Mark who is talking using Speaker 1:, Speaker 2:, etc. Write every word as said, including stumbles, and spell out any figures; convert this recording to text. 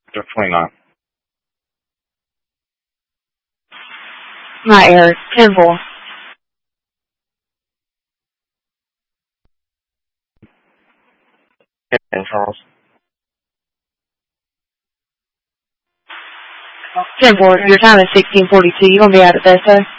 Speaker 1: twenty-nine.
Speaker 2: My error. ten four.
Speaker 1: ten, Charles.
Speaker 2: ten four. Your time is sixteen forty-two. You gonna be out at that, sir?